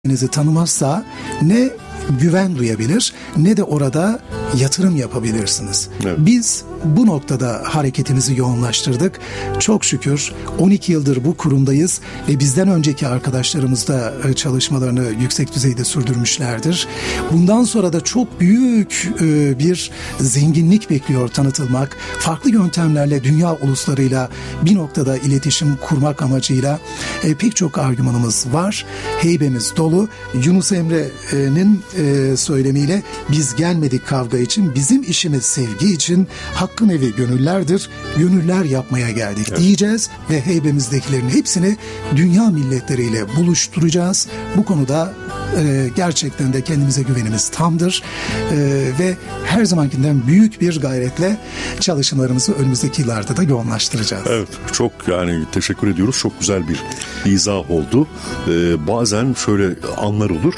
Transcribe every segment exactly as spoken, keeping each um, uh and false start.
Sizi tanımazsa ne güven duyabilir ne de orada yatırım yapabilirsiniz. Evet. Biz bu noktada hareketimizi yoğunlaştırdık. Çok şükür on iki yıldır bu kurumdayız ve bizden önceki arkadaşlarımız da çalışmalarını yüksek düzeyde sürdürmüşlerdir. Bundan sonra da çok büyük bir zenginlik bekliyor tanıtılmak. Farklı yöntemlerle dünya uluslarıyla bir noktada iletişim kurmak amacıyla pek çok argümanımız var. Heybemiz dolu. Yunus Emre'nin söylemiyle biz gelmedik kavga için, bizim işimiz sevgi için, hakkın evi gönüllerdir, gönüller yapmaya geldik evet. diyeceğiz ve heybemizdekilerin hepsini dünya milletleriyle buluşturacağız. Bu konuda e, gerçekten de kendimize güvenimiz tamdır e, ve her zamankinden büyük bir gayretle çalışmalarımızı önümüzdeki yıllarda da yoğunlaştıracağız. Evet, çok yani teşekkür ediyoruz. Çok güzel bir izah oldu. Ee, bazen şöyle anlar olur.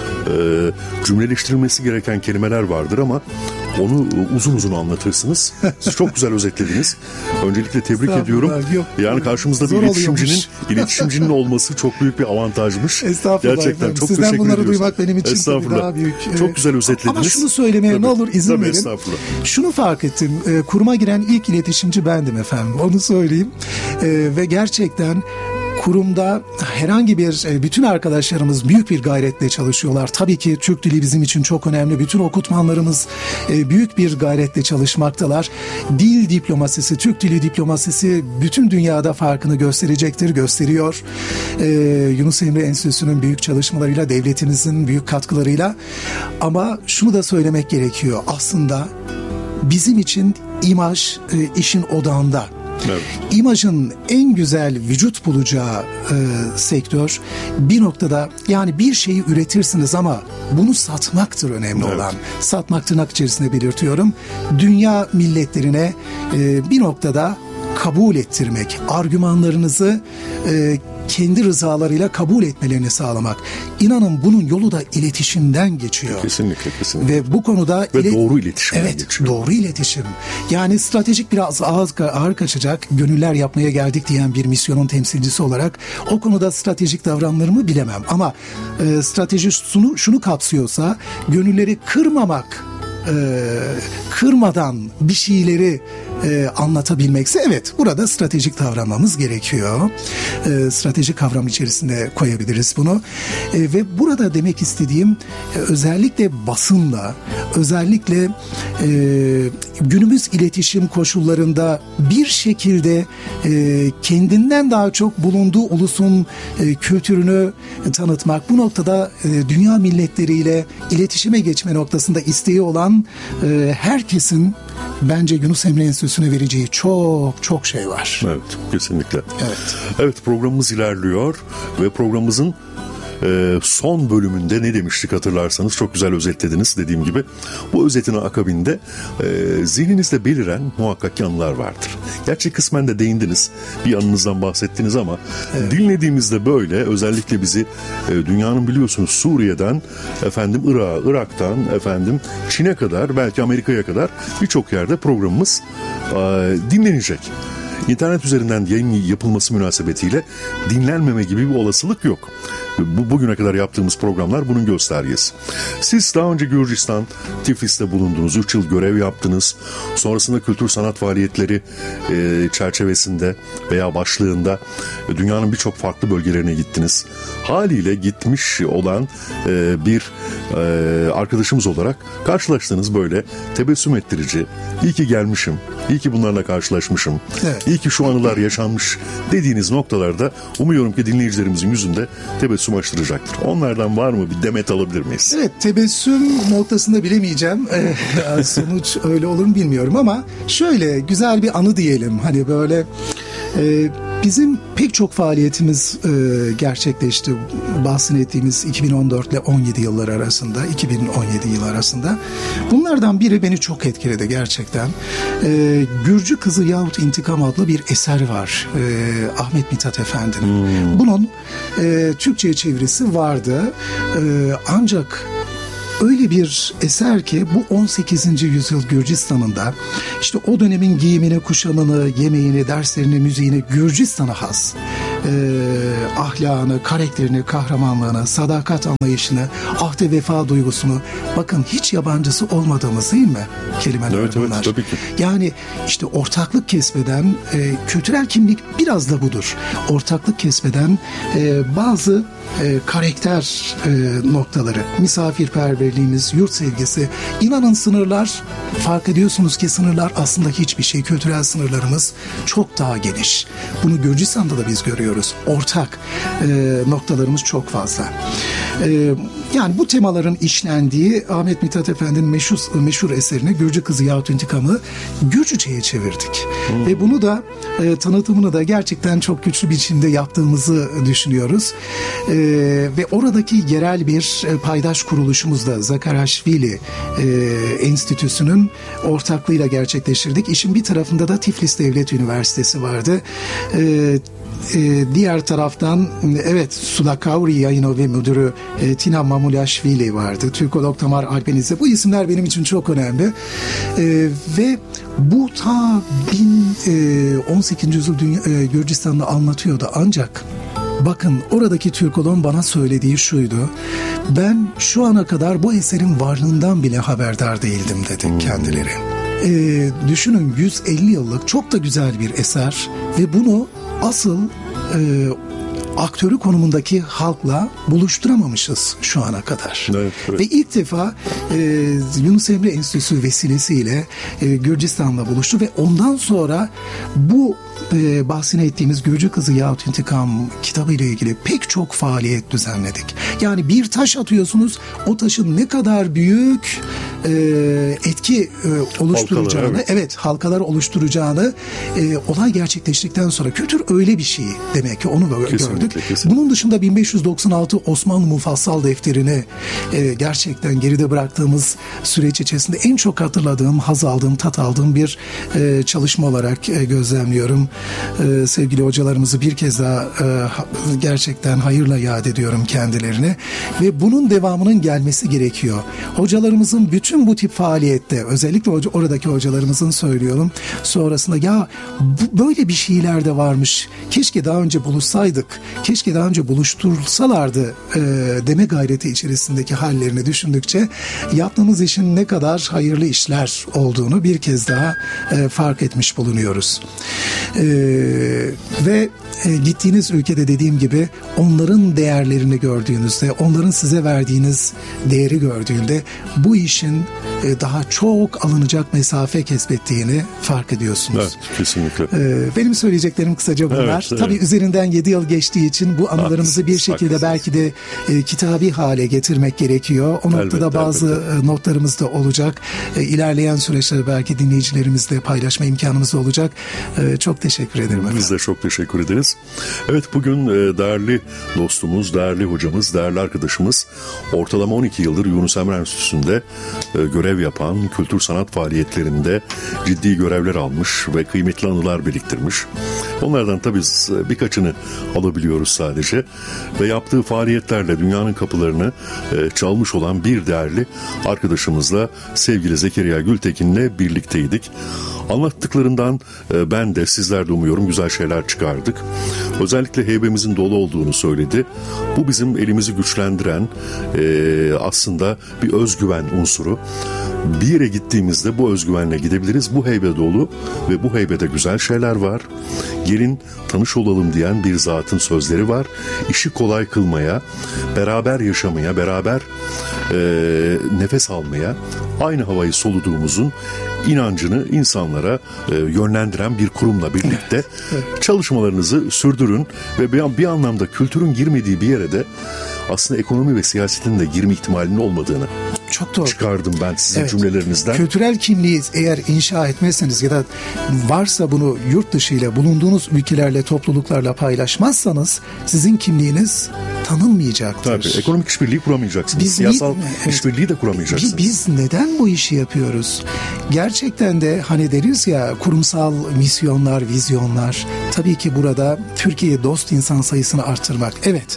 Ee, cümleleştirilmesi gereken kelimeler vardır ama onu uzun uzun anlatırsınız. Siz çok güzel özetlediniz. Öncelikle tebrik ediyorum. Yok, yani karşımızda bir iletişimcinin, iletişimcinin olması çok büyük bir avantajmış. Estağfurullah. Gerçekten Efendim. çok Sizden teşekkür ediyoruz. Sizden bunları duymak benim için daha büyük. Çok güzel özetlediniz. Ama şunu söylemeye tabii, ne olur izin tabii, verin. Şunu fark ettim. Kuruma giren ilk iletişimci bendim efendim. Onu söyleyeyim. Ve gerçekten kurumda herhangi bir, bütün arkadaşlarımız büyük bir gayretle çalışıyorlar. Tabii ki Türk dili bizim için çok önemli. Bütün okutmanlarımız büyük bir gayretle çalışmaktalar. Dil diplomasisi, Türk dili diplomasisi bütün dünyada farkını gösterecektir, gösteriyor. Ee, Yunus Emre Enstitüsü'nün büyük çalışmalarıyla, devletimizin büyük katkılarıyla. Ama şunu da söylemek gerekiyor. Aslında bizim için imaj işin odağında. Evet. İmajın en güzel vücut bulacağı e, sektör bir noktada, yani bir şeyi üretirsiniz ama bunu satmaktır önemli evet. olan. Satmak tırnak içerisinde belirtiyorum. Dünya milletlerine e, bir noktada kabul ettirmek, argümanlarınızı e, kendi rızalarıyla kabul etmelerini sağlamak. İnanın bunun yolu da iletişimden geçiyor. Kesinlikle, kesinlikle. Ve bu konuda ve ile... doğru iletişimden evet, geçiyor. Doğru iletişim. Yani stratejik biraz ağır, ağır kaçacak, gönüller yapmaya geldik diyen bir misyonun temsilcisi olarak o konuda stratejik davranlarımı bilemem. Ama e, strateji şunu, şunu kapsıyorsa, gönülleri kırmamak, e, kırmadan bir şeyleri E, anlatabilmekse evet, burada stratejik davranmamız gerekiyor. E, stratejik kavram içerisinde koyabiliriz bunu. E, ve burada demek istediğim e, özellikle basınla, özellikle e, günümüz iletişim koşullarında bir şekilde e, kendinden daha çok bulunduğu ulusun e, kültürünü e, tanıtmak, bu noktada e, dünya milletleriyle iletişime geçme noktasında isteği olan e, herkesin bence Yunus Emre Enstitüsü'ne vereceği çok çok şey var. Evet, kesinlikle. Evet. Evet, programımız ilerliyor ve programımızın e, son bölümünde ne demiştik hatırlarsanız çok güzel özetlediniz dediğim gibi. Bu özetin akabinde e, zihninizde beliren muhakkak yanılar vardır. Gerçi kısmen de değindiniz. Bir yanınızdan bahsettiniz ama evet. dinlediğimizde böyle özellikle bizi e, dünyanın biliyorsunuz Suriye'den efendim Irak'a, Irak'tan efendim Çin'e kadar, belki Amerika'ya kadar birçok yerde programımız e, dinlenecek. İnternet üzerinden yayın yapılması münasebetiyle dinlenmeme gibi bir olasılık yok. Bu, bugüne kadar yaptığımız programlar bunun göstergesi. Siz daha önce Gürcistan, Tiflis'te bulundunuz. üç yıl görev yaptınız. Sonrasında kültür sanat faaliyetleri e, çerçevesinde veya başlığında e, dünyanın birçok farklı bölgelerine gittiniz. Haliyle gitmiş olan e, bir e, arkadaşımız olarak karşılaştığınız böyle tebessüm ettirici, iyi ki gelmişim, iyi ki bunlarla karşılaşmışım, evet. iyi ki şu anılar yaşanmış dediğiniz noktalarda umuyorum ki dinleyicilerimizin yüzünde tebessüm açtıracaktır. Onlardan var mı? Bir demet alabilir miyiz? Evet, tebessüm noktasında bilemeyeceğim. Ee, sonuç öyle olur mu bilmiyorum ama şöyle güzel bir anı diyelim. Hani böyle e, bizim pek çok faaliyetimiz e, gerçekleşti. Bahsettiğimiz iki bin on dört ile on yedi yılları arasında, iki bin on yedi yılı arasında. Bunlardan biri beni çok etkiledi gerçekten. E, Gürcü Kızı yahut İntikam adlı bir eser var. E, Ahmet Mithat Efendi'nin. Hmm. Bunun e, Türkçe'ye çevirisi vardı. E, ancak öyle bir eser ki bu on sekizinci yüzyıl Gürcistan'ında işte o dönemin giyimini, kuşamını, yemeğini, derslerini, müziğini Gürcistan'a has e, ahlakını, karakterini, kahramanlığını, sadakat anlayışını, ahde vefa duygusunu, bakın hiç yabancısı olmadığımız değil mi kelimeler evet, bunlar? Evet, tabii ki. Yani işte ortaklık kesbeden e, kültürel kimlik biraz da budur. Ortaklık kesbeden e, bazı e, karakter e, noktaları, misafirperverliğimiz, yurt sevgisi. İnanın sınırlar, fark ediyorsunuz ki sınırlar aslında hiçbir şey. Kültürel sınırlarımız çok daha geniş. Bunu Gürcistan'da da biz görüyoruz. Ortak e, noktalarımız çok fazla. E, yani bu temaların işlendiği Ahmet Mithat Efendi'nin meşhur, meşhur eserini Gürcü Kızı Yahut İntikam'ı Gürcüce'ye çevirdik. Hmm. Ve bunu da e, tanıtımını da gerçekten çok güçlü bir biçimde yaptığımızı düşünüyoruz. E, ve oradaki yerel bir e, paydaş kuruluşumuz da Zakaraşvili e, Enstitüsü'nün ortaklığıyla gerçekleştirdik. İşin bir tarafında da Tiflis Devlet Üniversitesi vardı. E, Ee, diğer taraftan evet Sulakauri Yayınovi Müdürü e, Tina Mamulaşvili vardı. Türkolog Tamar Alpenize. Bu isimler benim için çok önemli. Ee, ve bu ta bin on sekizinci yüzyıl dünya, e, Gürcistan'da anlatıyordu. Ancak bakın oradaki Türkolog'un bana söylediği şuydu. Ben şu ana kadar bu eserin varlığından bile haberdar değildim dedi hmm. kendileri. Ee, düşünün yüz elli yıllık çok da güzel bir eser ve bunu asıl e, aktörü konumundaki halkla buluşturamamışız şu ana kadar. Evet, evet. Ve ilk defa e, Yunus Emre Enstitüsü vesilesiyle e, Gürcistan'la buluştu ve ondan sonra bu e, bahsini ettiğimiz Gürcü Kızı Yahut İntikam kitabı ile ilgili pek çok faaliyet düzenledik. Yani bir taş atıyorsunuz, o taşın ne kadar büyük e, etki e, oluşturacağını, halkalar, evet. evet halkalar oluşturacağını e, olay gerçekleştikten sonra kültür öyle bir şey demek ki onu da gördük. Kesinlikle. Bunun dışında bin beş yüz doksan altı Osmanlı Mufassal defterini e, gerçekten geride bıraktığımız süreç içerisinde en çok hatırladığım, haz aldığım, tat aldığım bir e, çalışma olarak e, gözlemliyorum. E, sevgili hocalarımızı bir kez daha e, gerçekten hayırla yad ediyorum kendilerini ve bunun devamının gelmesi gerekiyor. Hocalarımızın bütün bu tip faaliyette, özellikle hoca, oradaki hocalarımızın söylüyorum, sonrasında ya bu, böyle bir şeyler de varmış, keşke daha önce buluşsaydık, keşke daha önce buluştursalardı e, deme gayreti içerisindeki hallerini düşündükçe yaptığımız işin ne kadar hayırlı işler olduğunu bir kez daha e, fark etmiş bulunuyoruz. E, ve e, gittiğiniz ülkede dediğim gibi onların değerlerini gördüğünüzde, onların size verdiğiniz değeri gördüğünde bu işin e, daha çok alınacak mesafe kesbettiğini fark ediyorsunuz. Evet, kesinlikle. E, benim söyleyeceklerim kısaca bunlar. Evet, Tabii evet. üzerinden yedi yıl geçtiği için bu anılarımızı bir şekilde haklısınız. belki de e, kitabi hale getirmek gerekiyor. O noktada Elbette, bazı elbette. notlarımız da olacak. E, ilerleyen süreçte belki dinleyicilerimizle paylaşma imkanımız da olacak. E, çok teşekkür ederim efendim. Biz de çok teşekkür ederiz. Evet, bugün e, değerli dostumuz, değerli hocamız, değerli arkadaşımız ortalama on iki yıldır Yunus Emre Enstitüsü'nde e, görev yapan, kültür sanat faaliyetlerinde ciddi görevler almış ve kıymetli anılar biriktirmiş. Onlardan tabii birkaçını alabiliyoruz sadece ve yaptığı faaliyetlerle dünyanın kapılarını e, çalmış olan bir değerli arkadaşımızla sevgili Zekeriya Gültekin'le birlikteydik. Anlattıklarından e, ben de sizler de umuyorum güzel şeyler çıkardık. Özellikle heybemizin dolu olduğunu söyledi. Bu bizim elimizi güçlendiren e, aslında bir özgüven unsuru. Bir yere gittiğimizde bu özgüvenle gidebiliriz. Bu heybe dolu ve bu heybede güzel şeyler var. Gelin tanış olalım diyen bir zatın sözleri var. İşi kolay kılmaya, beraber yaşamaya, beraber e, nefes almaya, aynı havayı soluduğumuzun inancını insanlara e, yönlendiren bir kurumla birlikte evet, evet. çalışmalarınızı sürdürün ve bir, bir anlamda kültürün girmediği bir yere de aslında ekonomi ve siyasetin de girme ihtimalinin olmadığını çok doğru çıkardım ben sizin evet. cümlelerinizden. Kültürel kimliği eğer inşa etmezseniz ya da varsa bunu yurt dışı ile bulunduğunuz ülkelerle, topluluklarla paylaşmazsanız sizin kimliğiniz tanınmayacaktır. Tabii, ekonomik işbirliği kuramayacaksınız. Biz, Siyasal evet, işbirliği de kuramayacaksınız. Biz neden bu işi yapıyoruz? Gerçekten de hani deriz ya kurumsal misyonlar, vizyonlar. Tabii ki burada Türkiye'ye dost insan sayısını artırmak. Evet.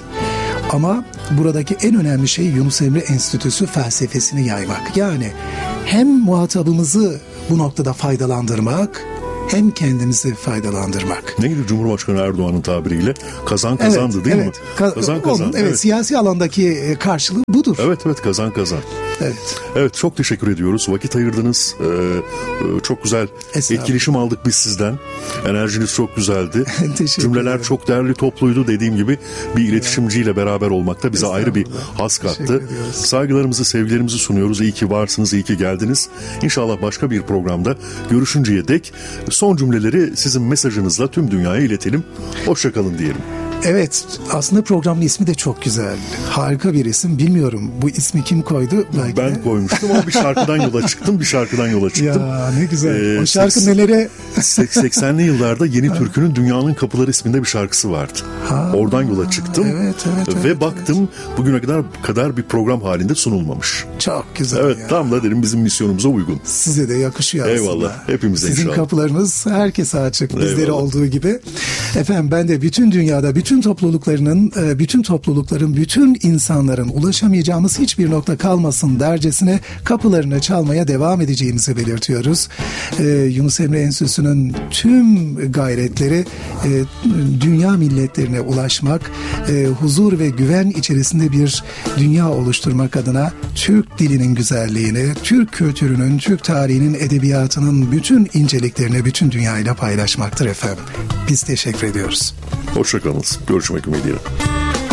Ama buradaki en önemli şey Yunus Emre Enstitüsü felsefesini yaymak. Yani hem muhatabımızı bu noktada faydalandırmak hem kendimizi faydalandırmak. Neydi Cumhurbaşkanı Erdoğan'ın tabiriyle? Kazan kazandı evet, değil evet. mi? Ka- kazan kazan. Onun, evet, evet, siyasi alandaki karşılığı budur. Evet evet kazan kazan. Evet. Evet, çok teşekkür ediyoruz. Vakit ayırdınız. Ee, çok güzel etkileşim aldık biz sizden. Enerjiniz çok güzeldi. Cümleler çok değerli, topluydu. Dediğim gibi bir iletişimciyle beraber olmakta bize ayrı bir haz kattı. Saygılarımızı, sevgilerimizi sunuyoruz. İyi ki varsınız, iyi ki geldiniz. İnşallah başka bir programda görüşünceye dek son cümleleri sizin mesajınızla tüm dünyaya iletelim. Hoşça kalın diyelim. Evet, aslında programın ismi de çok güzel. Harika bir isim. Bilmiyorum bu ismi kim koydu? Belki ben de... koymuştum ama bir şarkıdan yola çıktım. Bir şarkıdan yola çıktım. Ya ne güzel. Ee, o şarkı seks... nelere... seksenli yıllarda Yeni Türkü'nün Dünyanın Kapıları isminde bir şarkısı vardı. Ha, Oradan yola çıktım. Evet, evet, ve evet, baktım evet. bugüne kadar kadar bir program halinde sunulmamış. Çok güzel. Evet, ya. tam da dedim bizim misyonumuza uygun. Size de yakışıyor aslında. Eyvallah. Hepimize Sizin inşallah. kapılarınız herkese açık. Bizleri Eyvallah. olduğu gibi. Efendim ben de bütün dünyada, bütün topluluklarının, bütün toplulukların, bütün insanların ulaşamayacağımız hiçbir nokta kalmasın dercesine kapılarını çalmaya devam edeceğimizi belirtiyoruz. Ee, Yunus Emre Enstitüsü'nün tüm gayretleri e, dünya milletlerine ulaşmak, e, huzur ve güven içerisinde bir dünya oluşturmak adına Türk dilinin güzelliğini, Türk kültürünün, Türk tarihinin, edebiyatının bütün inceliklerini bütün dünyayla paylaşmaktır efendim. Biz teşekkür ediyoruz. Hoşça kalınız. Görüşmek ümidiyle.